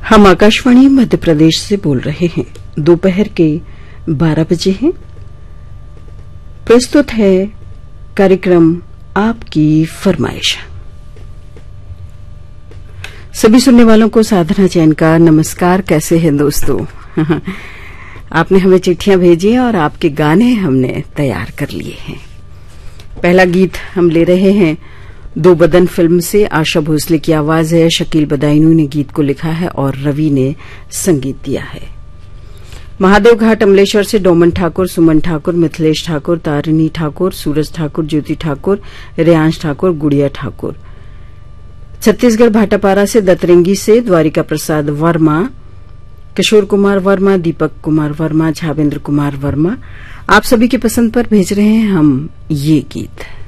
हम आकाशवाणी मध्य प्रदेश से बोल रहे हैं। दोपहर के 12 बजे हैं। प्रस्तुत है कार्यक्रम आपकी फरमाइश। सभी सुनने वालों को साधना जैन का नमस्कार। कैसे हैं दोस्तों? आपने हमें चिट्ठियां भेजी और आपके गाने हमने तैयार कर लिए हैं। पहला गीत हम ले रहे हैं दो बदन फिल्म से। आशा भोसले की आवाज है, शकील बदायूनी ने गीत को लिखा है और रवि ने संगीत दिया है। महादेव घाट अमलेश्वर से डोमन ठाकुर, सुमन ठाकुर, मिथिलेश ठाकुर, तारिणी ठाकुर, सूरज ठाकुर, ज्योति ठाकुर, रेयांश ठाकुर, गुड़िया ठाकुर। छत्तीसगढ़ भाटापारा से दतरंगी से द्वारिका प्रसाद वर्मा, किशोर कुमार वर्मा, दीपक कुमार वर्मा, झावेंद्र कुमार वर्मा। आप सभी की पसंद पर भेज रहे हैं हम ये गीत।